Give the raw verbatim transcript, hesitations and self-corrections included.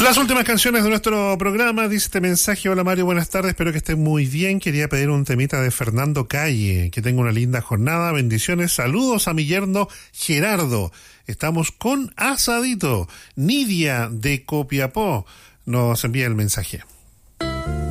Las últimas canciones de nuestro programa, dice este mensaje: hola Mario, buenas tardes, espero que estén muy bien. Quería pedir un temita de Fernando Calle. Que tenga una linda jornada, bendiciones, saludos a mi yerno Gerardo. Estamos con asadito. Nidia de Copiapó nos envía el mensaje.